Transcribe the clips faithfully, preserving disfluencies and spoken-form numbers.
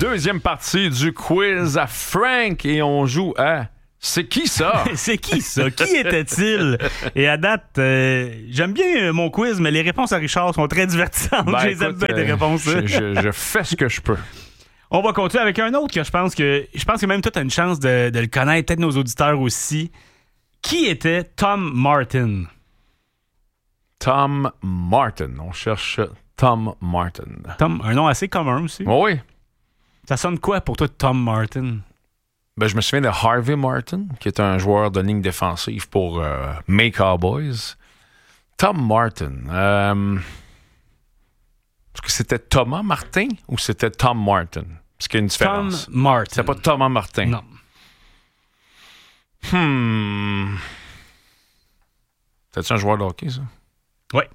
Deuxième partie du quiz à Frank et on joue à... C'est qui ça? C'est qui ça? Qui était-il? Et à date, euh, j'aime bien mon quiz, mais les réponses à Richard sont très divertissantes. Ben, je les aime écoute, bien, des euh, réponses. Je, je, je fais ce que je peux. On va continuer avec un autre que je pense que je pense que même toi, tu as une chance de, de le connaître, peut-être nos auditeurs aussi. Qui était Tom Martin? Tom Martin. On cherche Tom Martin. Tom, un nom assez commun aussi. Oh oui. Ça sonne quoi pour toi, Tom Martin? Ben, je me souviens de Harvey Martin, qui est un joueur de ligne défensive pour euh, mes Cowboys. Tom Martin. Euh, est-ce que c'était Thomas Martin ou c'était Tom Martin? Est-ce qu'il y a une différence? Tom Martin. C'est pas Thomas Martin. Non. Hmm. C'est-tu un joueur de hockey, ça? Oui.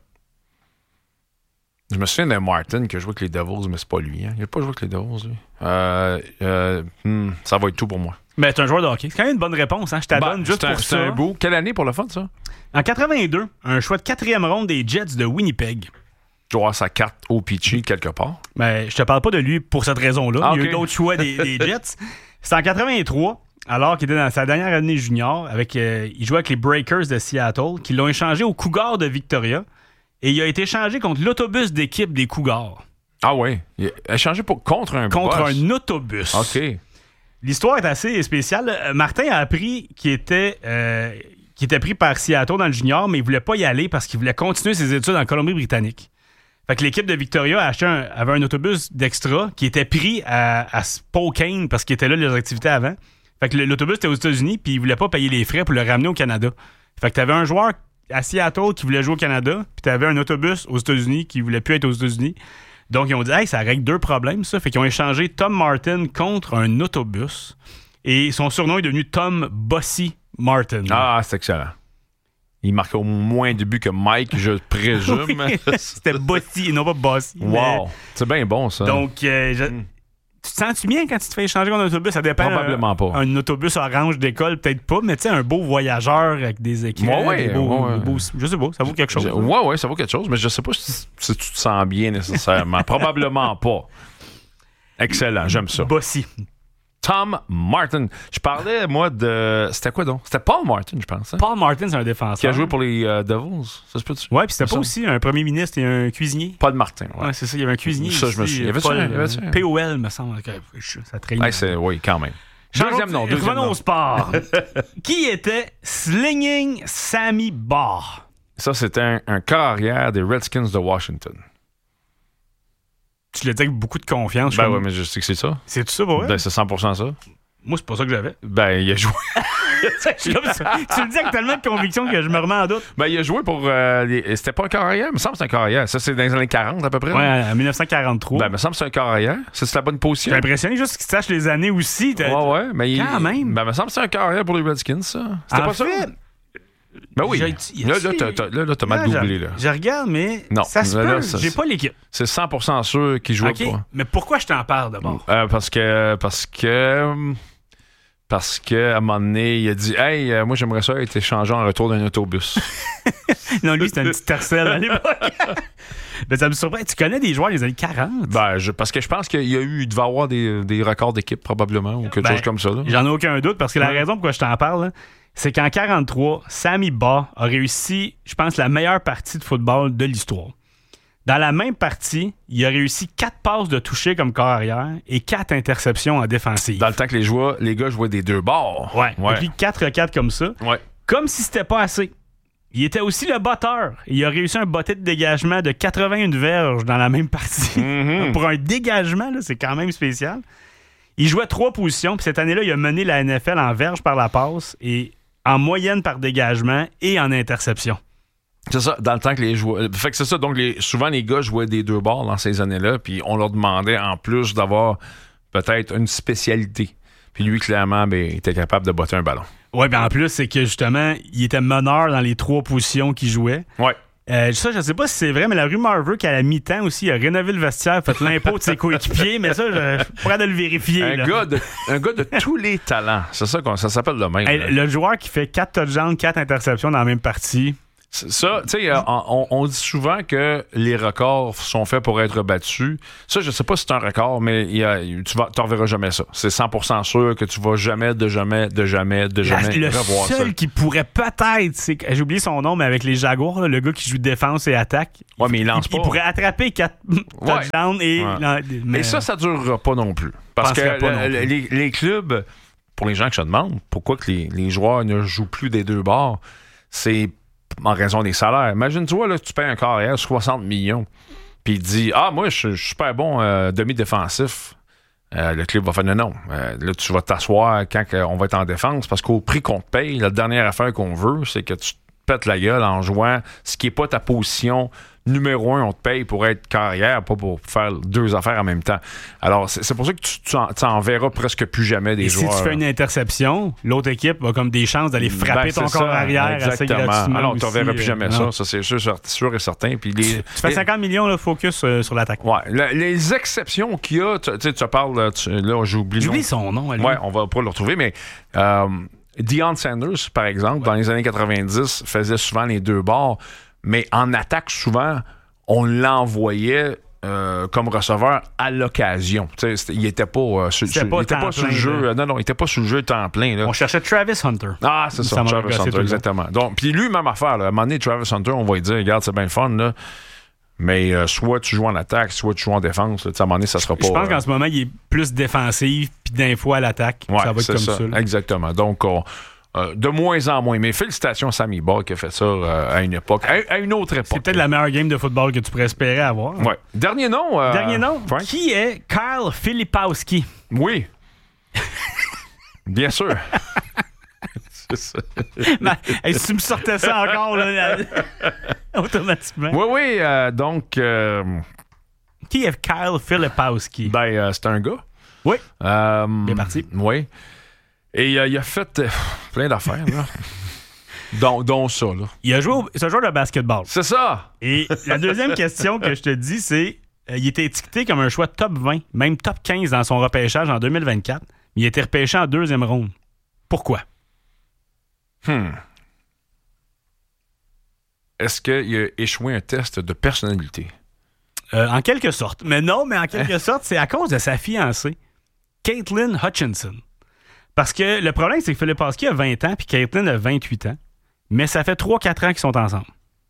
Je me souviens d'un Martin qui a joué avec les Devils, mais c'est pas lui. Hein? Il a pas joué avec les Devils, lui. Euh, euh, hmm, ça va être tout pour moi. Mais c'est un joueur de hockey. C'est quand même une bonne réponse. Hein? Je t'abonne Ben, juste c'est un, pour c'est ça. un beau. Quelle année pour le fun, ça? En quatre-vingt-deux, un choix de quatrième ronde des Jets de Winnipeg. Je dois avoir sa carte au pitchy quelque part. Ben, je te parle pas de lui pour cette raison-là. Ah, Il y a okay. eu d'autres choix des, des Jets. C'est en quatre-vingt-trois, alors qu'il était dans sa dernière année junior. Avec, euh, il jouait avec les Breakers de Seattle, qui l'ont échangé aux Cougars de Victoria. Et il a été échangé contre l'autobus d'équipe des Cougars. Ah oui. Il a échangé pour, contre un Contre boss. un autobus. OK. L'histoire est assez spéciale. Martin a appris qu'il était, euh, qu'il était pris par Seattle dans le junior, mais il voulait pas y aller parce qu'il voulait continuer ses études en Colombie-Britannique. Fait que l'équipe de Victoria a acheté un, avait un autobus d'extra qui était pris à, à Spokane parce qu'il était là les activités avant. Fait que l'autobus était aux États-Unis puis il voulait pas payer les frais pour le ramener au Canada. Fait que t'avais un joueur à Seattle qui voulait jouer au Canada puis t'avais un autobus aux États-Unis qui voulait plus être aux États-Unis. Donc ils ont dit hey, ça règle deux problèmes ça. Fait qu'ils ont échangé Tom Martin contre un autobus et son surnom est devenu Tom Bossy Martin. Ah, c'est excellent. Il marquait au moins de buts que Mike, je présume. Oui, c'était Bossy et non pas Bossy. Wow. Mais... C'est bien bon, ça. Donc, euh, je... mm. tu te sens-tu bien quand tu te fais échanger contre un autobus? Ça dépend. Probablement un, pas. Un autobus orange d'école, peut-être pas, mais tu sais, un beau voyageur avec des écrans. Ouais, ouais, des beaux, ouais. des beaux, je sais pas, ça vaut quelque chose. Je, ouais, ouais, ça vaut quelque chose, mais je sais pas si, si tu te sens bien nécessairement. Probablement pas. Excellent, j'aime ça. Bossy. Tom Martin. Je parlais, moi, de... C'était quoi donc? C'était Paul Martin, je pense. Hein? Paul Martin, c'est un défenseur. Qui a joué pour les euh, Devils. Ça se peut-tu? Ouais, puis c'était pas ça. aussi un premier ministre et un cuisinier. Paul Martin, ouais. Ouais, c'est ça, il y avait un cuisinier. Ça, ici, je me souviens. Paul, Y avait-tu un- P O L, me semble. que Ça trahit. Ouais, c'est, oui, quand même. Deuxième nom, deuxième Revenons nom. au sport. Qui était Slinging Sammy Barr? Ça, c'était un, un corps arrière des Redskins de Washington. Tu l'as dit avec beaucoup de confiance. Ben comme... oui, mais je sais que c'est ça. C'est tout ça pour vrai? Ben, c'est cent pour cent ça. Moi, c'est pas ça que j'avais. Ben, il a joué. C'est comme ça. Tu le dis avec tellement de conviction que je me remets en doute. Ben, il a joué pour. Euh, les... C'était pas un corps arrière, il me semble que c'est un corps arrière. Ça, c'est dans les années quarante à peu près. Ouais, en dix-neuf cent quarante-trois. Ben, il me semble que c'est un corps arrière. Ça, c'est la bonne position. T'es impressionné juste qu'il sache les années aussi. T'as... Ouais, ouais. Mais Quand il... même. Ben, il me semble que c'est un corps arrière pour les Redskins, ça. C'était En pas fait, ça? Ben oui. j'ai- Là, là, t'as, t'as, là, là, t'as mal Ah, doublé, je, là. je regarde, mais Non. ça se Là, peut. là, ça, J'ai c'est- pas l'équipe. C'est cent pour cent sûr qu'il jouait OK. pas. Mais pourquoi je t'en parle d'abord? Euh, parce que. Parce que. Parce qu'à un moment donné, il a dit Hey, euh, moi, j'aimerais ça être échangé en retour d'un autobus. Non, lui, c'était un petit tercel à l'époque. Ben, ça me surprend. Tu connais des joueurs des années quarante? Ben, je, parce que je pense qu'il y a eu, il devait avoir des, des records d'équipe, probablement, ou quelque Ben, chose comme ça. Là. J'en ai aucun doute, parce que la Ouais. raison pourquoi je t'en parle, là, c'est qu'en quarante-trois, Sammy Barr a réussi, je pense, la meilleure partie de football de l'histoire. Dans la même partie, il a réussi quatre passes de toucher comme corps arrière et quatre interceptions en défensive. Dans le temps que les, joueurs, les gars jouaient des deux bords. Ouais. Ouais. Et puis quatre quatre comme ça. Ouais. Comme si c'était pas assez. Il était aussi le botteur. Il a réussi un botté de dégagement de quatre-vingt-un verges dans la même partie. Mhm. Pour un dégagement, là, c'est quand même spécial. Il jouait trois positions, puis cette année-là, il a mené la N F L en verges par la passe et en moyenne par dégagement et en interception. C'est ça, dans le temps que les joueurs. Fait que c'est ça, donc les, souvent les gars jouaient des deux bords dans ces années-là, puis on leur demandait en plus d'avoir peut-être une spécialité. Puis lui, clairement, ben, il était capable de botter un ballon. Ouais, ben en plus, c'est que justement, il était meneur dans les trois positions qu'il jouait. Ouais. Euh, ça, je sais pas si c'est vrai, mais la rumeur veut qu'à la mi-temps aussi, il a rénové le vestiaire, fait l'impôt de ses coéquipiers, mais ça, je je pourrais de le vérifier. Un là. gars, de, un gars de tous les talents. C'est ça qu'on ça s'appelle le même. Hey, là. le joueur qui fait quatre touchdowns, quatre interceptions dans la même partie, Ça, tu sais, on, on dit souvent que les records sont faits pour être battus. Ça, je sais pas si c'est un record, mais il y a, tu vas, t'en reverras jamais ça. C'est cent pour cent sûr que tu vas jamais, de jamais, de jamais, de jamais La, revoir ça. Le seul qui pourrait peut-être, c'est j'ai oublié son nom, mais avec les Jaguars, là, le gars qui joue défense et attaque. Ouais, mais il lance il, pas. Il pourrait attraper quatre touchdowns et. Ouais. Là, mais... Et ça, ça durera pas non plus. Parce que pas non le, plus. Les, les clubs, pour les gens qui se demandent pourquoi que les, les joueurs ne jouent plus des deux bords, c'est en raison des salaires. Imagine-toi, là, tu payes un carrière soixante millions, puis il dit « Ah, moi, je suis super bon euh, demi-défensif. Euh, » Le club va faire « Non, non. Euh, là, tu vas t'asseoir quand on va être en défense, parce qu'au prix qu'on te paye, la dernière affaire qu'on veut, c'est que tu te pètes la gueule en jouant ce qui n'est pas ta position numéro un, on te paye pour être carrière, pas pour faire deux affaires en même temps. Alors, c'est, c'est pour ça que tu, tu, en, tu en verras presque plus jamais des et joueurs. Si tu fais une interception, l'autre équipe a comme des chances d'aller frapper ben, ton corps arrière assez gratuitement. Alors, tu n'en verras plus euh, jamais non. ça. Ça, c'est sûr, sûr et certain. Puis les, tu fais cinquante millions, là, focus euh, sur l'attaque. Ouais. Le, les exceptions qu'il y a, tu sais, tu parles, tu, là, j'oublie J'oublie son nom. Oui, on va pas le retrouver, mais euh, Deion Sanders, par exemple, ouais. dans les années quatre-vingt-dix, faisait souvent les deux bords, mais en attaque, souvent, on l'envoyait euh, comme receveur à l'occasion. T'sais, il n'était pas, euh, sur, sur, pas, il était pas sur le jeu. Là. Non, non, il n'était pas sur le jeu temps plein. Là. On cherchait Travis Hunter. Ah, c'est ça, ça Travis Hunter, exactement. Donc, puis lui, même affaire. Là, à un moment donné, Travis Hunter, on va lui dire, regarde, c'est bien le fun, là. Mais euh, soit tu joues en attaque, soit tu joues en défense. Là, à un moment donné, ça sera pas... Je pense euh... qu'en ce moment, il est plus défensif, puis d'un fois à l'attaque. Ouais, ça va être comme ça. ça exactement. Donc, on... Euh, de moins en moins. Mais félicitations à Sammy Baugh qui a fait ça euh, à une époque. À, à une autre époque. C'est peut-être la meilleure game de football que tu pourrais espérer avoir. Ouais. Dernier nom. Euh, Dernier nom. Frank? Qui est Kyle Filipowski? Oui. Bien sûr. C'est ça. Ben, hey, si tu me sortais ça encore, là, automatiquement. Oui, oui. Euh, donc. Euh... Qui est Kyle Filipowski? Ben, euh, c'est un gars. Oui. Euh, Bien parti. Oui. Et euh, il a fait euh, plein d'affaires, là. dont, dont ça, là. Il a joué au... C'est un joueur de basketball. C'est ça! Et la deuxième question que je te dis, c'est euh, il était étiqueté comme un choix top vingt, même top quinze dans son repêchage en deux mille vingt-quatre. Il a été repêché en deuxième ronde. Pourquoi? Hmm. Est-ce qu'il a échoué un test de personnalité? Euh, en quelque sorte. Mais non, mais en quelque sorte, c'est à cause de sa fiancée, Caitlin Hutchinson. Parce que le problème, c'est que Filipowski a vingt ans puis Caitlin a vingt-huit ans. Mais ça fait trois quatre ans qu'ils sont ensemble.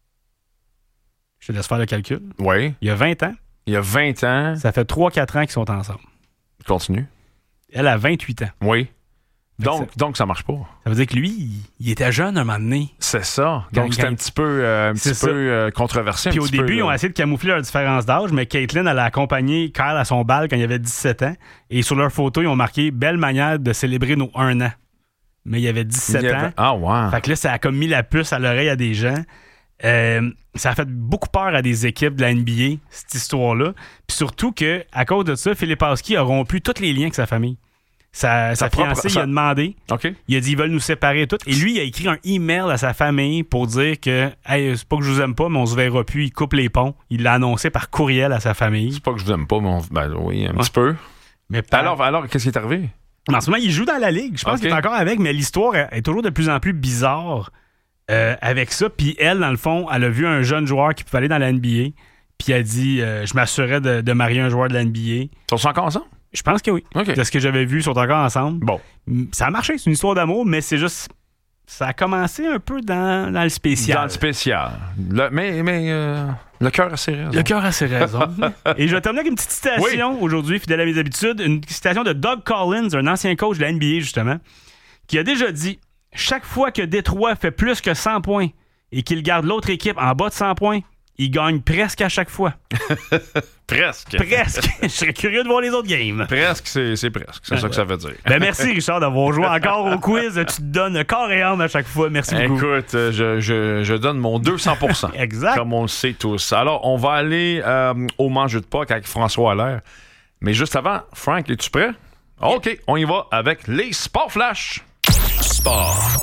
Je te laisse faire le calcul. Oui. Il y a vingt ans. Il y a vingt ans. Ça fait trois quatre ans qu'ils sont ensemble. Continue. Elle a vingt-huit ans. Oui. Donc, ça, donc, ça marche pas. Ça veut dire que lui, il, il était jeune un moment donné. C'est ça. Donc, c'était un petit peu, euh, un petit peu euh, controversé. Puis au début, peu, ils ont essayé de camoufler leur différence d'âge, mais Caitlin, elle a accompagné Kyle à son bal quand il avait dix-sept ans. Et sur leur photo, ils ont marqué « Belle manière de célébrer nos un an ». Mais il y avait dix-sept il y avait... ans. Ah, wow. Fait que là, ça a comme mis la puce à l'oreille à des gens. Euh, ça a fait beaucoup peur à des équipes de la N B A, cette histoire-là. Puis surtout qu'à cause de ça, Filipowski a rompu tous les liens avec sa famille. Sa, sa fiancée, il a demandé. Okay. Il a dit ils veulent nous séparer et tout. Et lui, il a écrit un email à sa famille pour dire que hey, c'est pas que je vous aime pas, mais on se verra plus. Il coupe les ponts. Il l'a annoncé par courriel à sa famille. C'est pas que je vous aime pas, mais on... ben oui, un ouais. petit peu. Mais par... alors, alors, qu'est-ce qui est arrivé? En ce moment, il joue dans la ligue. Je pense okay. qu'il est encore avec, mais l'histoire est toujours de plus en plus bizarre euh, avec ça. Puis elle, dans le fond, elle a vu un jeune joueur qui pouvait aller dans la N B A. Puis elle a dit euh, je m'assurais de, de marier un joueur de la N B A. Ils sont encore ensemble? Je pense que oui. Okay. De ce que j'avais vu, ils sont encore ensemble. Bon. Ça a marché, c'est une histoire d'amour, mais c'est juste... Ça a commencé un peu dans, dans le spécial. Dans le spécial. Le, mais mais euh, le cœur a ses raisons. Le cœur a ses raisons. Et je vais terminer avec une petite citation oui. aujourd'hui, fidèle à mes habitudes. Une citation de Doug Collins, un ancien coach de la N B A, justement, qui a déjà dit « Chaque fois que Détroit fait plus que cent points et qu'il garde l'autre équipe en bas de cent points, il gagne presque à chaque fois. » Presque. Presque. Je serais curieux de voir les autres games. Presque, c'est, c'est presque. C'est ben, ça ouais. que ça veut dire. Ben merci, Richard, d'avoir joué encore au quiz. Tu te donnes corps et âme à chaque fois. Merci beaucoup. Écoute, je, je, je donne mon deux cents pour cent. Exact. Comme on le sait tous. Alors, on va aller euh, au Mangeux de Pâques avec François Allaire. Mais juste avant, Frank, es-tu prêt? OK, on y va avec les Sports Flash. Sport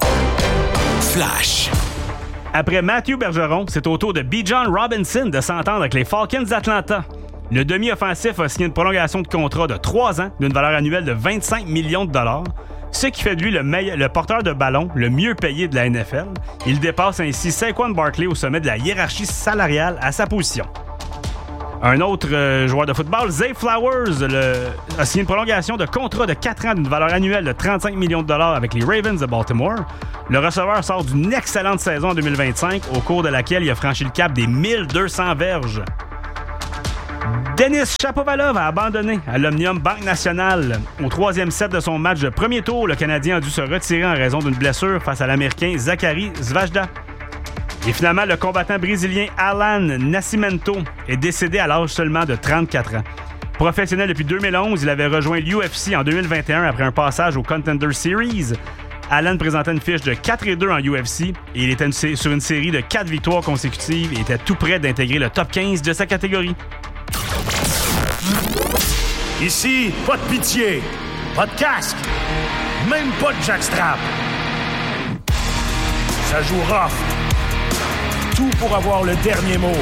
Flash. Après Matthew Bergeron, c'est au tour de Bijan Robinson de s'entendre avec les Falcons d'Atlanta. Le demi-offensif a signé une prolongation de contrat de trois ans d'une valeur annuelle de vingt-cinq millions de dollars. ce qui fait de lui le, meilleur, le porteur de ballon le mieux payé de la N F L. Il dépasse ainsi Saquon Barkley au sommet de la hiérarchie salariale à sa position. Un autre euh, joueur de football, Zay Flowers, le, a signé une prolongation de contrat de quatre ans d'une valeur annuelle de trente-cinq millions de dollars avec les Ravens de Baltimore. Le receveur sort d'une excellente saison en deux mille vingt-cinq, au cours de laquelle il a franchi le cap des mille deux cents verges. Denis Shapovalov a abandonné à l'Omnium Banque Nationale. Au troisième set de son match de premier tour, le Canadien a dû se retirer en raison d'une blessure face à l'Américain Zachary Zvajda. Et finalement, le combattant brésilien Alan Nascimento est décédé à l'âge seulement de trente-quatre ans. Professionnel depuis deux mille onze, il avait rejoint l'U F C en deux mille vingt et un après un passage au Contender Series. Alan présentait une fiche de quatre et deux en U F C et il était une, sur une série de quatre victoires consécutives et était tout près d'intégrer le top quinze de sa catégorie. Ici, pas de pitié, pas de casque, même pas de jackstrap. Ça joue rough. Tout pour avoir le dernier mot.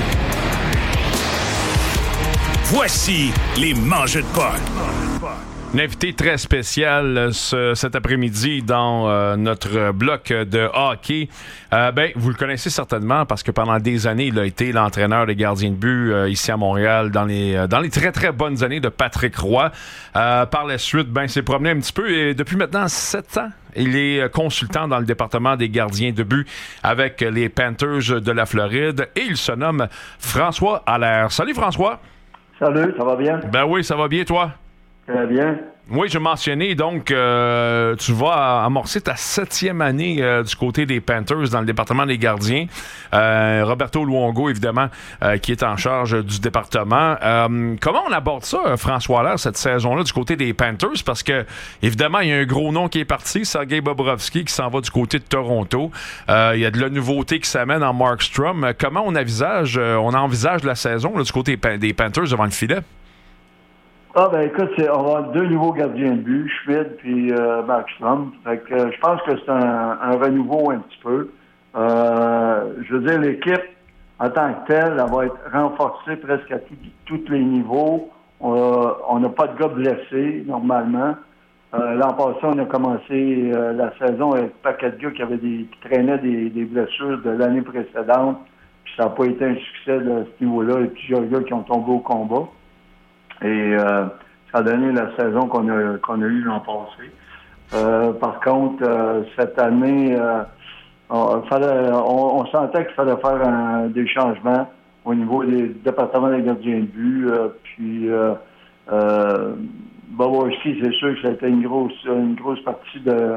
Voici les mangeux de Paul. Un invité très spécial ce, cet après-midi dans euh, notre bloc de hockey. Euh, ben, vous le connaissez certainement parce que pendant des années, il a été l'entraîneur des gardiens de but euh, ici à Montréal dans les euh, dans les très très bonnes années de Patrick Roy. Euh, par la suite, ben, s'est promené un petit peu et depuis maintenant sept ans, il est consultant dans le département des gardiens de but avec les Panthers de la Floride et il se nomme François Allaire. Salut François. Salut, ça va bien? Ben oui, ça va bien toi? Très bien. Oui, je mentionnais donc, euh, tu vas amorcer ta septième année euh, du côté des Panthers dans le département des gardiens. Euh, Roberto Luongo, évidemment, euh, qui est en charge du département. Euh, comment on aborde ça, François Allaire, cette saison-là du côté des Panthers? Parce que, évidemment, il y a un gros nom qui est parti, Sergei Bobrovsky, qui s'en va du côté de Toronto. Euh, il y a de la nouveauté qui s'amène en Markstrom. Comment on envisage, euh, on envisage la saison là, du côté des Panthers devant le filet? Ah ben écoute, c'est, on va avoir deux nouveaux gardiens de but, Schmidt puis euh, Markstrom. Fait que euh, je pense que c'est un, un renouveau un petit peu. Euh, je veux dire, l'équipe, en tant que telle, elle va être renforcée presque à tout, tous les niveaux. On n'a pas de gars blessés, normalement. Euh, l'an passé, on a commencé euh, la saison avec un paquet de gars qui, avaient des, qui traînaient des, des blessures de l'année précédente. Puis ça n'a pas été un succès de ce niveau-là. Il y a plusieurs gars qui ont tombé au combat. Et euh, ça a donné la saison qu'on a qu'on a eue l'an passé. Euh, par contre, euh, cette année, euh, on, fallait, on, on sentait qu'il fallait faire un, des changements au niveau des départements des gardiens de but. Euh, puis, euh, euh, Bobrovsky, c'est sûr que ça a été une grosse, une grosse partie de,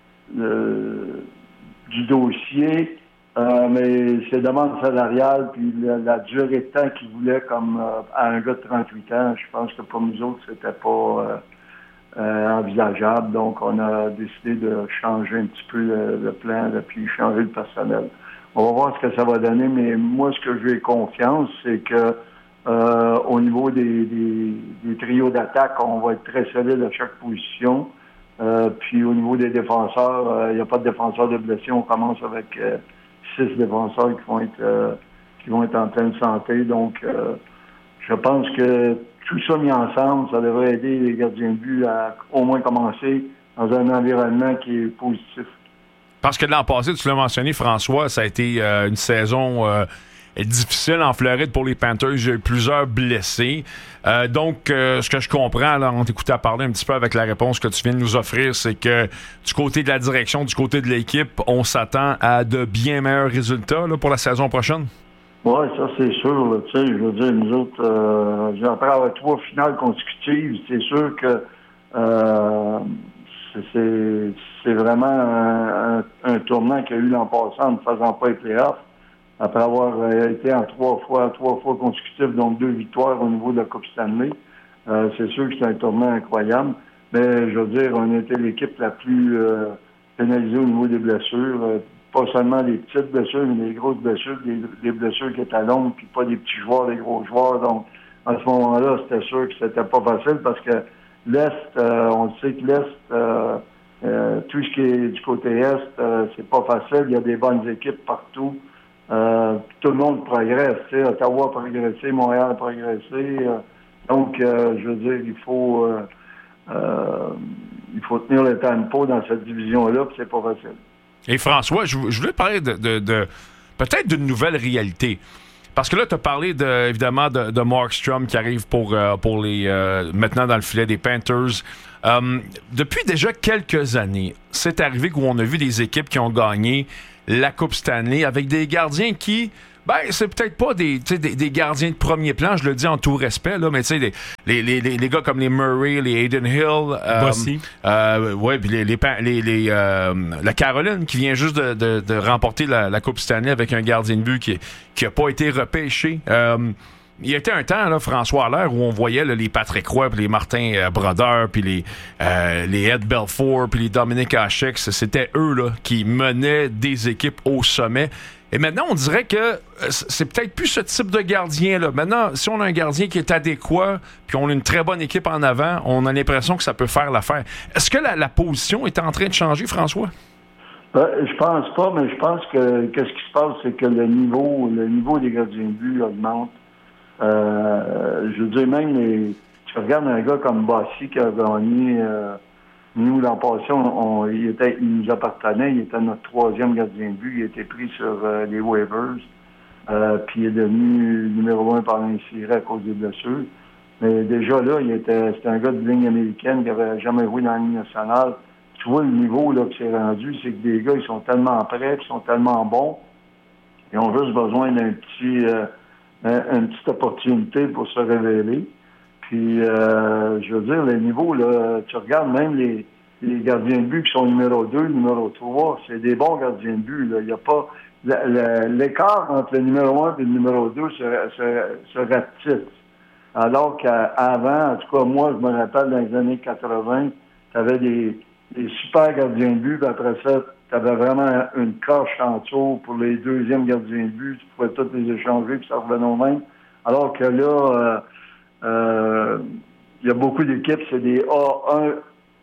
de du dossier. Euh, mais ses demandes salariales, puis la, la durée de temps qu'il voulait comme euh, à un gars de trente-huit ans, je pense que pour nous autres, c'était pas euh, euh, envisageable. Donc, on a décidé de changer un petit peu le, le plan, là, puis changer le personnel. On va voir ce que ça va donner, mais moi, ce que j'ai confiance, c'est que euh, au niveau des, des, des trios d'attaque, on va être très solide à chaque position. Euh, puis au niveau des défenseurs, il euh, n'y a pas de défenseurs de blessés. On commence avec euh, six défenseurs qui vont être euh, qui vont être en pleine santé. Donc, euh, je pense que tout ça mis ensemble, ça devrait aider les gardiens de but à au moins commencer dans un environnement qui est positif. Parce que l'an passé, tu l'as mentionné, François, ça a été euh, une saison euh, difficile en Floride pour les Panthers. Il y a eu plusieurs blessés. Euh, donc, euh, ce que je comprends, là, en t'écoutant parler un petit peu avec la réponse que tu viens de nous offrir, c'est que du côté de la direction, du côté de l'équipe, on s'attend à de bien meilleurs résultats là, pour la saison prochaine? Oui, ça c'est sûr. Tu sais, je veux dire, nous autres, euh, après avoir trois finales consécutives, c'est sûr que euh, c'est, c'est, c'est vraiment un, un, un tournant qu'il y a eu l'an passé en ne faisant pas les playoffs. Après avoir euh, été en trois fois, trois fois consécutifs, donc deux victoires au niveau de la Coupe Stanley. Euh, c'est sûr que c'est un tournant incroyable. Mais je veux dire, on a été l'équipe la plus euh, pénalisée au niveau des blessures. Euh, pas seulement des petites blessures, mais des grosses blessures, des, des blessures qui étaient longues, puis pas des petits joueurs, des gros joueurs. Donc, à ce moment-là, c'était sûr que c'était pas facile parce que l'Est, euh, on sait que l'Est, euh, euh, tout ce qui est du côté Est, euh, c'est pas facile. Il y a des bonnes équipes partout. Euh, tout le monde progresse, tu sais, Ottawa a progressé, Montréal a progressé. Euh, donc, euh, je veux dire, il faut, euh, euh, il faut tenir le tempo dans cette division-là, puis c'est pas facile. Et François, je, je voulais parler de, de, de peut-être d'une nouvelle réalité. Parce que là, tu as parlé de, évidemment de, de Markstrom qui arrive pour, euh, pour les euh, maintenant dans le filet des Panthers. Euh, depuis déjà quelques années, c'est arrivé qu'on a vu des équipes qui ont gagné la Coupe Stanley avec des gardiens qui, ben, c'est peut-être pas des, des, des gardiens de premier plan, je le dis en tout respect, là, mais tu sais, les, les, les, les gars comme les Murray, les Hayden Hill, euh, Bossy. Euh, ouais, puis les, les, les, les euh, la Caroline qui vient juste de, de, de remporter la, la Coupe Stanley avec un gardien de but qui qui a pas été repêché. Euh, il y a été un temps, là, François Allaire, où on voyait là, les Patrick Roy, puis les Martin euh, Brodeur, puis les, euh, les Ed Belfour, puis les Dominic Hasek. C'était eux là, qui menaient des équipes au sommet. Et maintenant, on dirait que euh, c'est peut-être plus ce type de gardien-là. Maintenant, si on a un gardien qui est adéquat, puis on a une très bonne équipe en avant, on a l'impression que ça peut faire l'affaire. Est-ce que la, la position est en train de changer, François? Ben, je pense pas, mais je pense que qu'est-ce qui se passe, c'est que le niveau, le niveau des gardiens de but augmente. Euh, je veux dire, même les, tu regardes un gars comme Bossy qui a gagné, euh, nous l'an passé, on, on, il, était, il nous appartenait, il était notre troisième gardien de but, il a été pris sur euh, les waivers, euh, puis il est devenu numéro un par l'insérie à cause des blessures. Mais déjà là, il était, c'était un gars de ligne américaine qui avait jamais joué dans la ligne nationale. Tu vois le niveau là que c'est rendu, c'est que des gars, ils sont tellement prêts, ils sont tellement bons, ils ont juste besoin d'un petit... Euh, une petite opportunité pour se révéler. Puis, euh, je veux dire, le niveau, là, tu regardes même les, les gardiens de but qui sont numéro deux, numéro trois, c'est des bons gardiens de but. Là. Il n'y a pas... Le, le, l'écart entre le numéro un et le numéro deux se, se, se rapetisse. Alors qu'avant, en tout cas, moi, je me rappelle, dans les années quatre-vingt, tu avais des, des super gardiens de but, puis après ça, tu avais vraiment une coche en dessous pour les deuxièmes gardiens de but. Tu pouvais tous les échanger puis ça revenait au même. Alors que là, euh, euh, il y a beaucoup d'équipes, c'est des A un,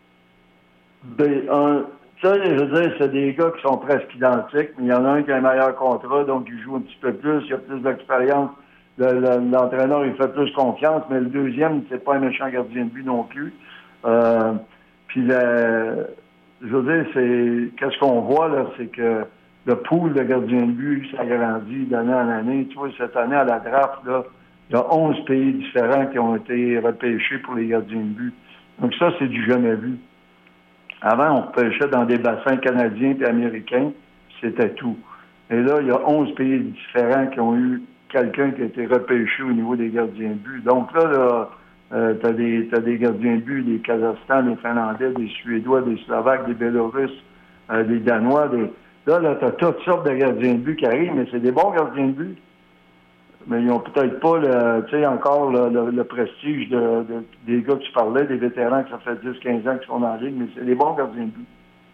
B un. Tu sais, je veux dire, c'est des gars qui sont presque identiques, mais il y en a un qui a un meilleur contrat, donc il joue un petit peu plus, il a plus d'expérience. Le, le, l'entraîneur, il fait plus confiance, mais le deuxième, c'est pas un méchant gardien de but non plus. Euh, puis le... Je veux dire, c'est qu'est-ce qu'on voit, là, c'est que le pool de gardiens de but s'agrandit d'année en année. Tu vois, cette année, à la draft, là, il y a onze pays différents qui ont été repêchés pour les gardiens de but. Donc ça, c'est du jamais vu. Avant, on repêchait dans des bassins canadiens et américains, c'était tout. Et là, il y a onze pays différents qui ont eu quelqu'un qui a été repêché au niveau des gardiens de but. Donc là, là, Euh, t'as des, t'as des gardiens de but, des Kazakhstans, des Finlandais, des Suédois, des Slovaques, des Bélarusses, euh, des Danois. Des... Là, là, t'as toutes sortes de gardiens de but qui arrivent, mais c'est des bons gardiens de but. Mais ils ont peut-être pas le, tu sais, encore le, le, le prestige de, de, des gars que tu parlais, des vétérans que ça fait dix quinze ans qu'ils sont dans la ligue, mais c'est des bons gardiens de but.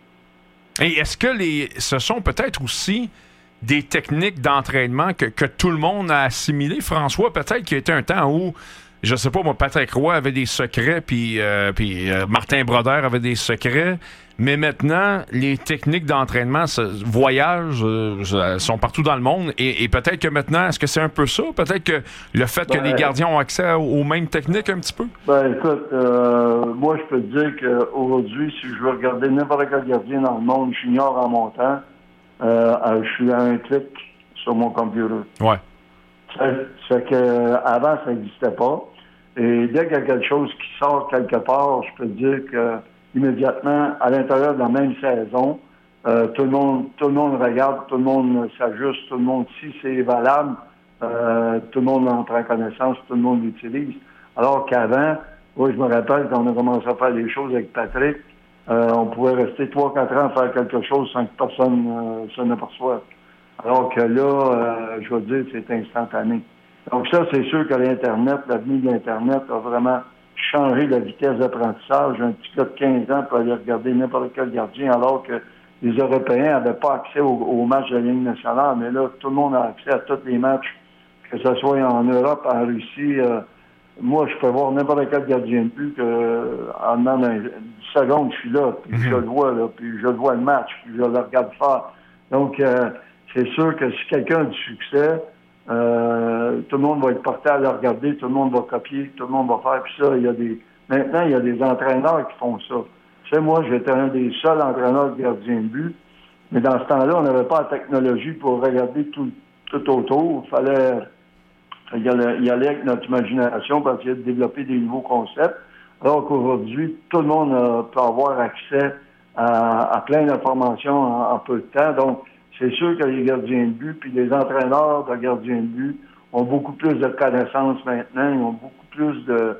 Et est-ce que les, ce sont peut-être aussi des techniques d'entraînement que, que tout le monde a assimilées, François? Peut-être qu'il y a été un temps où, je sais pas, moi, Patrick Roy avait des secrets, puis, euh, puis euh, Martin Brodeur avait des secrets, mais maintenant, les techniques d'entraînement se, voyagent, euh, sont partout dans le monde, et, et peut-être que maintenant, est-ce que c'est un peu ça? Peut-être que le fait ben, que les gardiens ont accès aux, aux mêmes techniques un petit peu? Ben écoute, euh, moi, je peux te dire qu'aujourd'hui, si je veux regarder n'importe quel gardien dans le monde junior en montant, euh, je suis à un clic sur mon computer. Ouais. Ça fait que avant ça n'existait pas. Et dès qu'il y a quelque chose qui sort quelque part, je peux te dire que immédiatement, à l'intérieur de la même saison, euh, tout le monde tout le monde regarde, tout le monde s'ajuste, tout le monde, si c'est valable, euh, tout le monde en prend connaissance, tout le monde l'utilise. Alors qu'avant, moi je me rappelle quand on a commencé à faire des choses avec Patrick, euh, on pouvait rester trois quatre ans à faire quelque chose sans que personne euh, s'en aperçoive. Alors que là, euh, je veux dire, c'est instantané. Donc ça, c'est sûr que l'Internet, l'avenue de l'Internet a vraiment changé la vitesse d'apprentissage. Un petit gars de quinze ans peut aller regarder n'importe quel gardien, alors que les Européens n'avaient pas accès aux, aux matchs de la Ligue nationale. Mais là, tout le monde a accès à tous les matchs, que ce soit en Europe, en Russie. Euh, moi, je peux voir n'importe quel gardien de but que, en dedans d'une seconde, je suis là, puis mm-hmm. je le vois, là, puis je le vois le match, puis je le regarde faire. Donc, euh, c'est sûr que si quelqu'un a du succès, euh, tout le monde va être porté à le regarder, tout le monde va copier, tout le monde va faire. Puis ça, il y a des. Maintenant, il y a des entraîneurs qui font ça. Tu sais, moi, j'étais un des seuls entraîneurs de gardiens de but, mais dans ce temps-là, on n'avait pas la technologie pour regarder tout, tout autour. Il fallait y aller, y aller avec notre imagination pour essayer de développer des nouveaux concepts. Alors qu'aujourd'hui, tout le monde euh, peut avoir accès à, à plein d'informations en, en peu de temps. Donc, c'est sûr que les gardiens de but puis les entraîneurs de gardiens de but ont beaucoup plus de connaissances maintenant, ils ont beaucoup plus de,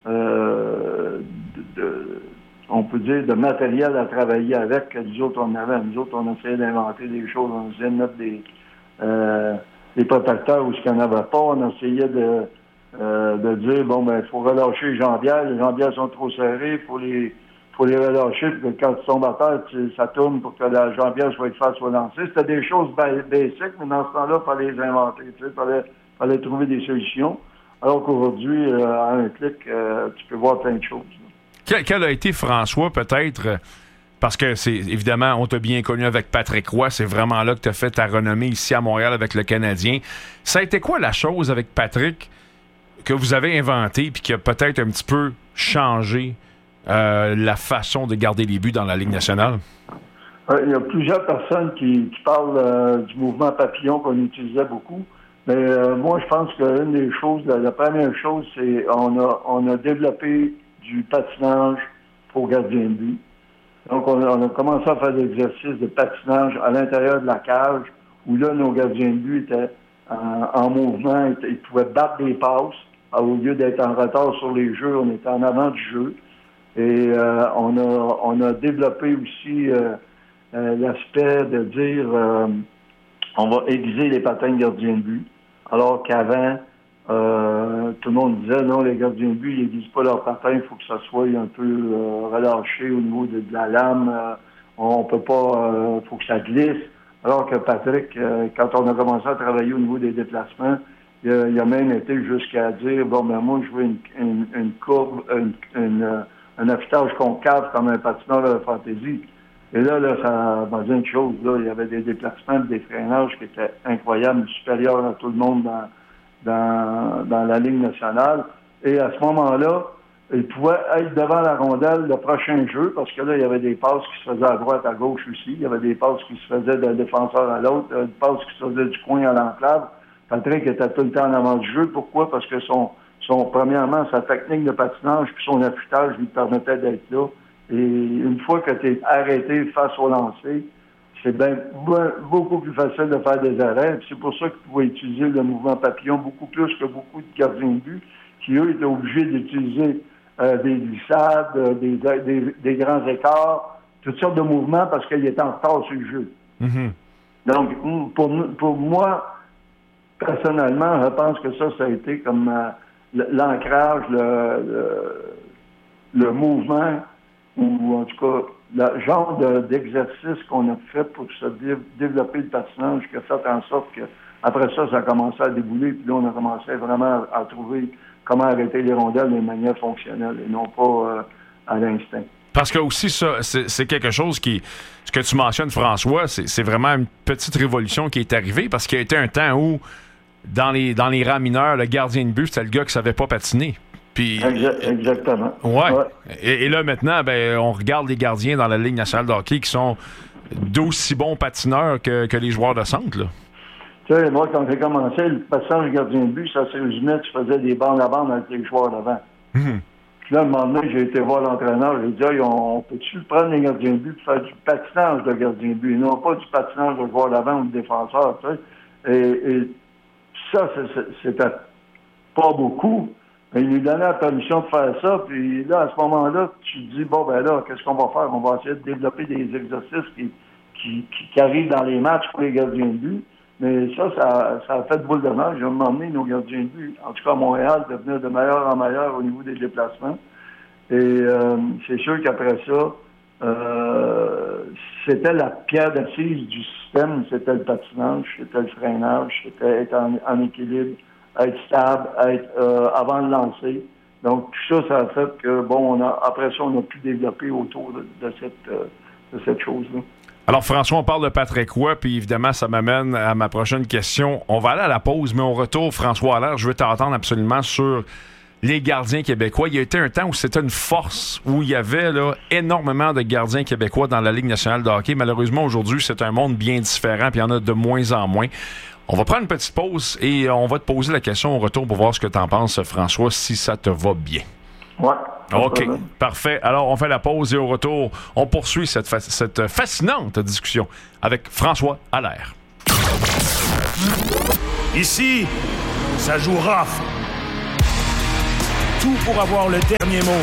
euh, de, de on peut dire, de matériel à travailler avec que nous autres, on avait. Nous autres, on essayait d'inventer des choses, on essayait de mettre des, euh, des protecteurs où ce qu'il n'y en avait pas, on essayait de, euh, de dire, bon, ben, il faut relâcher les jambières, les jambières sont trop serrées, il faut les, faut les relâcher, puis que quand tu tombes à terre, tu, ça tourne pour que la jambière soit face soit lancée. C'était des choses basiques, mais dans ce temps-là, il fallait les inventer, tu sais, il fallait, fallait trouver des solutions. Alors qu'aujourd'hui, euh, à un clic, euh, tu peux voir plein de choses. Quel, quel a été, François, peut-être, parce que c'est évidemment, on t'a bien connu avec Patrick Roy, c'est vraiment là que tu as fait ta renommée ici à Montréal avec le Canadien. Ça a été quoi la chose avec Patrick que vous avez inventée puis qui a peut-être un petit peu changé euh, la façon de garder les buts dans la Ligue nationale? Euh, il y a plusieurs personnes qui, qui parlent euh, du mouvement papillon qu'on utilisait beaucoup. Mais euh, moi, je pense qu'une des choses, la, la première chose, c'est on a, on a développé du patinage pour gardien de but. Donc, on a, on a commencé à faire des exercices de patinage à l'intérieur de la cage, où là, nos gardiens de but étaient en, en mouvement, étaient, ils pouvaient battre des passes. Au lieu d'être en retard sur les jeux, on était en avant du jeu. Et euh, on, a, on a développé aussi euh, euh, l'aspect de dire euh, on va aiguiser les patins de gardien de but. Alors qu'avant, Euh, tout le monde disait, non, les gardiens de but, ils n'aiguisent pas leurs patins, il faut que ça soit un peu euh, relâché au niveau de, de la lame. Euh, on peut pas, il euh, faut que ça glisse. Alors que Patrick, euh, quand on a commencé à travailler au niveau des déplacements, il a, il a même été jusqu'à dire, bon, ben moi, je veux une, une, une courbe, une, une, euh, un affûtage concave comme un patineur de fantaisie. Et là, là, ça m'a dit une chose, là, il y avait des déplacements, des freinages qui étaient incroyables, supérieurs à tout le monde dans Dans, dans la Ligue nationale. Et à ce moment-là, il pouvait être devant la rondelle le prochain jeu, parce que là, il y avait des passes qui se faisaient à droite, à gauche aussi. Il y avait des passes qui se faisaient d'un défenseur à l'autre, des passes qui se faisaient du coin à l'enclave. Patrick était tout le temps en avant du jeu. Pourquoi? Parce que son, son premièrement, sa technique de patinage puis son affûtage lui permettait d'être là. Et une fois que tu es arrêté face au lancer, c'est bien beaucoup plus facile de faire des arrêts. C'est pour ça qu'ils pouvaient utiliser le mouvement papillon beaucoup plus que beaucoup de gardiens de but, qui, eux, étaient obligés d'utiliser euh, des glissades, euh, des, des, des grands écarts, toutes sortes de mouvements parce qu'ils étaient en retard sur le jeu. Mm-hmm. Donc, pour, pour moi, personnellement, je pense que ça, ça a été comme euh, l'ancrage, le, le, le mouvement, ou en tout cas, le genre de, d'exercice qu'on a fait pour se dé- développer le patinage qui a fait en sorte que après ça, ça a commencé à débouler, puis là, on a commencé vraiment à, à trouver comment arrêter les rondelles de manière fonctionnelle et non pas euh, à l'instinct. Parce que aussi, ça, c'est, c'est quelque chose qui, ce que tu mentionnes, François, c'est, c'est vraiment une petite révolution qui est arrivée, parce qu'il y a été un temps où, dans les, dans les rangs mineurs, le gardien de but, c'était le gars qui savait pas patiner. Puis, exactement. Ouais. ouais. Et, et là, maintenant, ben, on regarde les gardiens dans la Ligue nationale de hockey qui sont d'aussi bons patineurs que, que les joueurs de centre, là. Tu sais, moi, quand j'ai commencé, le passage gardien de but, ça se résumait, tu faisais des bandes à bande avec les joueurs d'avant. Mm-hmm. Puis là, à un moment donné, j'ai été voir l'entraîneur, j'ai dit, hey, on, on peut-tu prendre les gardiens de but pour faire du patinage de gardien de but, et non pas du patinage de joueur d'avant ou de défenseur, tu sais. Et, et ça, c'était pas beaucoup. Mais il lui donnait la permission de faire ça, puis là, à ce moment-là, tu te dis, bon, ben là, qu'est-ce qu'on va faire? On va essayer de développer des exercices qui, qui, qui, qui arrivent dans les matchs pour les gardiens de but. Mais ça, ça, ça a fait de boule de neige. J'ai emmené nos gardiens de but, en tout cas à Montréal, de venir de meilleur en meilleur au niveau des déplacements. Et euh, c'est sûr qu'après ça, euh, c'était la pierre d'assise du système, c'était le patinage, c'était le freinage, c'était être en, en équilibre, être stable, être euh, avant de lancer. Donc, tout ça, ça a fait que, bon, on a, après ça, on a pu développer autour de, de cette, euh, de cette chose-là. Alors, François, on parle de Patrick Roy, puis évidemment, ça m'amène à ma prochaine question. On va aller à la pause, mais on retourne, François Allaire. Je veux t'entendre absolument sur les gardiens québécois. Il y a été un temps où c'était une force, où il y avait là, énormément de gardiens québécois dans la Ligue nationale de hockey. Malheureusement, aujourd'hui, c'est un monde bien différent, puis il y en a de moins en moins. On va prendre une petite pause et on va te poser la question au retour pour voir ce que tu en penses, François, si ça te va bien. Ouais. OK, parfait. Alors, on fait la pause et au retour, on poursuit cette, fa- cette fascinante discussion avec François Allaire. Ici, ça joue rough. Tout pour avoir le dernier mot.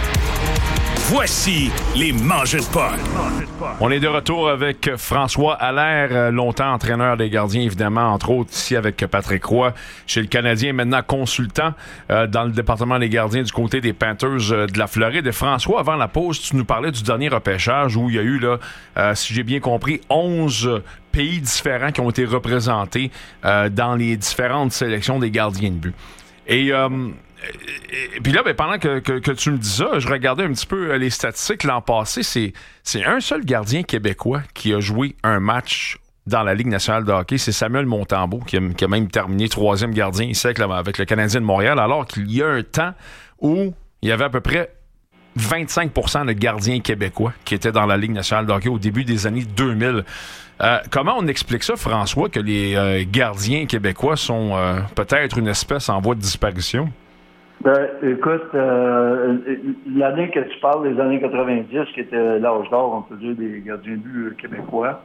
Voici les Mangeux de Potes. On est de retour avec François Allaire, longtemps entraîneur des gardiens, évidemment, entre autres ici avec Patrick Roy, chez le Canadien, maintenant consultant euh, dans le département des gardiens du côté des Panthers euh, de la Floride. Et François, avant la pause, tu nous parlais du dernier repêchage où il y a eu, là, euh, si j'ai bien compris, onze pays différents qui ont été représentés euh, dans les différentes sélections des gardiens de but. Et... Euh, Et, et puis là, ben, pendant que, que, que tu me dis ça, je regardais un petit peu les statistiques l'an passé. C'est, c'est un seul gardien québécois qui a joué un match dans la Ligue nationale de hockey. C'est Samuel Montembeault qui a, qui a même terminé troisième gardien ici avec, avec le Canadien de Montréal, alors qu'il y a un temps où il y avait à peu près vingt-cinq pour cent de gardiens québécois qui étaient dans la Ligue nationale de hockey au début des années deux mille. Euh, comment on explique ça, François, que les euh, gardiens québécois sont euh, peut-être une espèce en voie de disparition? Ben, écoute, euh, l'année que tu parles, les années quatre-vingt-dix, qui était l'âge d'or, on peut dire, des gardiens de but québécois,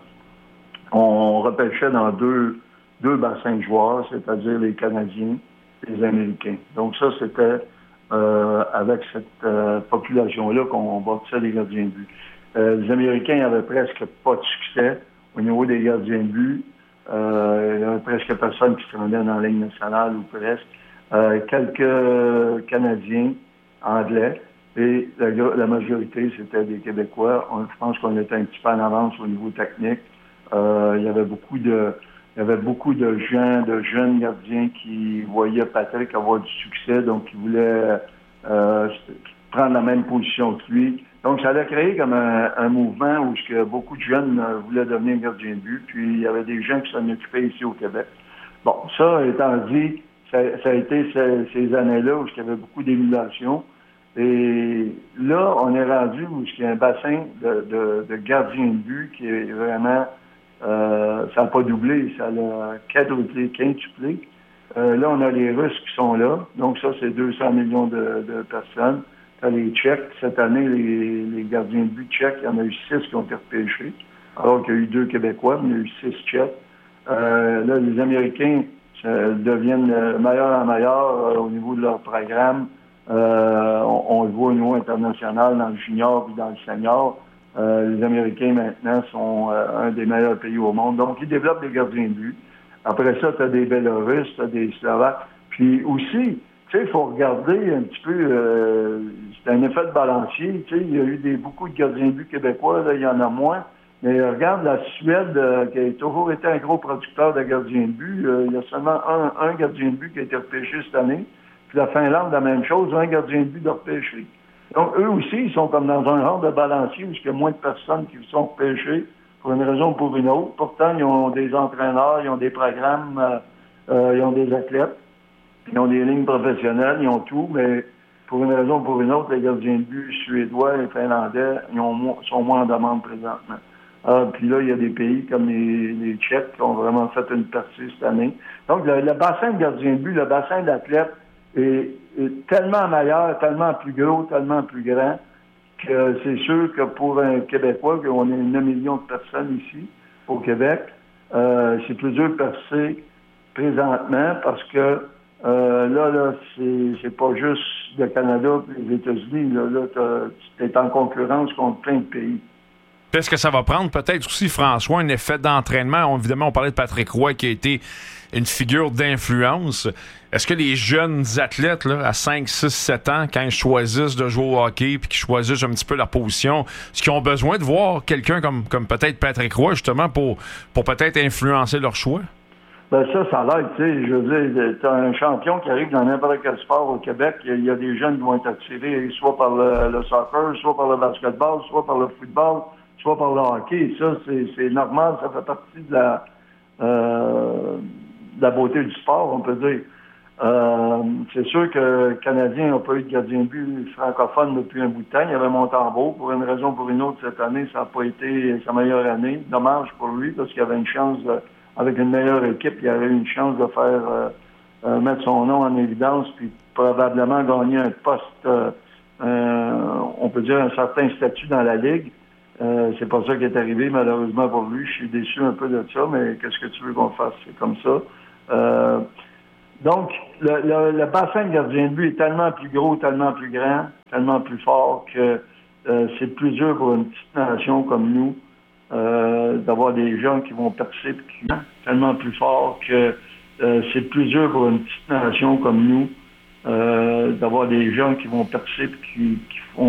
on repêchait dans deux, deux bassins de joueurs, c'est-à-dire les Canadiens et les Américains. Donc ça, c'était euh, avec cette euh, population-là qu'on bâtissait les gardiens de but. Euh, les Américains n'avaient presque pas de succès au niveau des gardiens de but. Euh, il y avait presque personne qui se rendait dans la Ligue nationale ou presque. Euh, quelques Canadiens anglais et la, la majorité, c'était des Québécois. On, je pense qu'on était un petit peu en avance au niveau technique. Euh, il y avait beaucoup de il y avait beaucoup de gens, de jeunes gardiens qui voyaient Patrick avoir du succès, donc qui voulaient euh, prendre la même position que lui. Donc, ça a créé comme un, un mouvement où que beaucoup de jeunes euh, voulaient devenir gardiens de but, puis il y avait des gens qui s'en occupaient ici au Québec. Bon, ça étant dit, Ça, ça a été ces, ces années-là où il y avait beaucoup d'émulation. Et là, on est rendu où il y a un bassin de, de, de gardiens de but qui est vraiment... Euh, ça n'a pas doublé, ça a quadruplé, quintuplé. Euh, là, on a les Russes qui sont là. Donc ça, c'est deux cents millions de, de personnes. T'as les Tchèques. Cette année, les, les gardiens de but tchèques, il y en a eu six qui ont été repêchés. Alors qu'il y a eu deux Québécois, mais il y a eu six Tchèques. Euh, là, les Américains... Euh, deviennent euh, meilleurs en meilleurs euh, au niveau de leur programme. Euh, on, on le voit au niveau international, dans le junior et dans le senior. Euh, les Américains, maintenant, sont euh, un des meilleurs pays au monde. Donc, ils développent des gardiens de but. Après ça, tu as des Bélarusses, tu as des Slovaques. Puis aussi, tu sais, il faut regarder un petit peu, euh, c'est un effet de balancier. Tu sais, il y a eu des, beaucoup de gardiens de but québécois, là, il y en a moins. Mais regarde, la Suède, euh, qui a toujours été un gros producteur de gardiens de but, euh, il y a seulement un, un gardien de but qui a été repêché cette année. Puis la Finlande, la même chose, un gardien de but de repêché. Donc, eux aussi, ils sont comme dans un genre de balancier où il y a moins de personnes qui sont repêchées pour une raison ou pour une autre. Pourtant, ils ont des entraîneurs, ils ont des programmes, euh, euh, ils ont des athlètes, ils ont des lignes professionnelles, ils ont tout, mais pour une raison ou pour une autre, les gardiens de but suédois et finlandais, ils ont, sont moins en demande présentement. Ah, puis là, il y a des pays comme les, les Tchèques qui ont vraiment fait une percée cette année. Donc, le, le bassin de gardien de but, le bassin d'athlètes est, est tellement meilleur, tellement plus gros, tellement plus grand, que c'est sûr que pour un Québécois, qu'on est neuf millions de personnes ici, au Québec, euh, c'est plus dur de percer présentement parce que euh, là, là, c'est, c'est pas juste le Canada et les États-Unis. Là, là tu es en concurrence contre plein de pays. Est-ce que ça va prendre peut-être aussi, François, un effet d'entraînement? On, évidemment, on parlait de Patrick Roy qui a été une figure d'influence. Est-ce que les jeunes athlètes là, à cinq, six, sept ans, quand ils choisissent de jouer au hockey puis qu'ils choisissent un petit peu leur position, est-ce qu'ils ont besoin de voir quelqu'un comme, comme peut-être Patrick Roy, justement, pour, pour peut-être influencer leur choix? Ben ça, ça l'aide, tu sais. Je veux dire, t'as un champion qui arrive dans n'importe quel sport au Québec, il y a des jeunes qui vont être attirés soit par le, le soccer, soit par le basketball, soit par le football, soit par le hockey. Ça, c'est, c'est normal, ça fait partie de la, euh, de la beauté du sport, on peut dire. Euh, c'est sûr que le Canadien n'a pas eu de gardien de but francophone depuis un bout de temps. Il y avait Montembeault. Pour une raison ou pour une autre, cette année, ça n'a pas été sa meilleure année. Dommage pour lui, parce qu'il avait une chance, de, avec une meilleure équipe, il avait eu une chance de faire euh, euh, mettre son nom en évidence, puis probablement gagner un poste, euh, euh, on peut dire un certain statut dans la Ligue. Euh, c'est pas ça qui est arrivé, malheureusement pour lui. Je suis déçu un peu de ça, mais qu'est-ce que tu veux qu'on fasse? C'est comme ça. Euh, Donc, le, le, le bassin de gardien de but est tellement plus gros, tellement plus grand, tellement plus fort que euh, c'est plus dur pour une petite nation comme nous euh, d'avoir des gens qui vont percer, qui, tellement plus fort que euh, c'est plus dur pour une petite nation comme nous euh, d'avoir des gens qui vont percer, qui, qui font